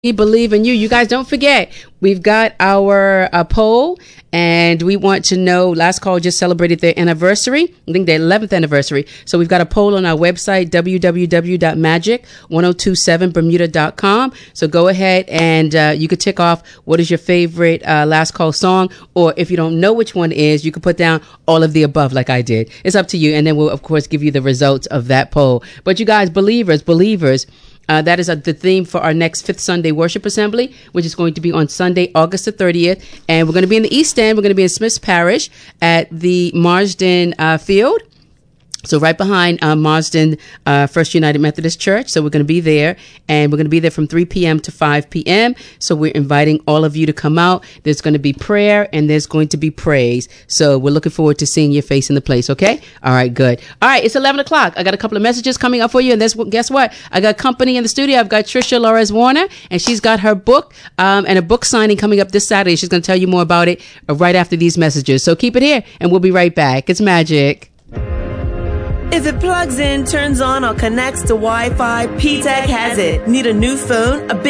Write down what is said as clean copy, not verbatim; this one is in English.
We believe in you. You guys don't forget, we've got our poll, and we want to know, Last Call just celebrated their anniversary. I think their 11th anniversary. So we've got a poll on our website, www.magic1027bermuda.com. So go ahead and you could tick off what is your favorite Last Call song, or if you don't know which one is, you could put down all of the above like I did. It's up to you. And then we'll, of course, give you the results of that poll. But you guys, believers, that is the theme for our next Fifth Sunday Worship Assembly, which is going to be on Sunday, August the 30th. And we're going to be in the East End. We're going to be in Smith's Parish at the Marsden Field. So right behind Marsden First United Methodist Church. So we're going to be there, and we're going to be there from 3 p.m. to 5 p.m. So we're inviting all of you to come out. There's going to be prayer, and there's going to be praise. So we're looking forward to seeing your face in the place, okay? All right, good. All right, it's 11 o'clock. I got a couple of messages coming up for you, and guess what? I got company in the studio. I've got Trisha Lores Warner, and she's got her book and a book signing coming up this Saturday. She's going to tell you more about it right after these messages. So keep it here, and we'll be right back. It's Magic. If it plugs in, turns on, or connects to Wi-Fi, P-Tech has it. Need a new phone, a big